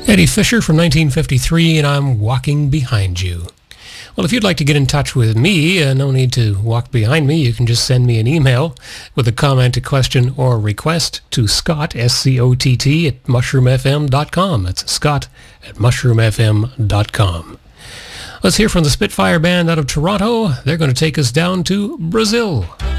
Eddie Fisher from 1953, and I'm Walking Behind You. Well, if you'd like to get in touch with me, no need to walk behind me. You can just send me an email with a comment, a question, or request to Scott, S-C-O-T-T, at mushroomfm.com. That's Scott at mushroomfm.com. Let's hear from the Spitfire Band out of Toronto. They're going to take us down to Brazil.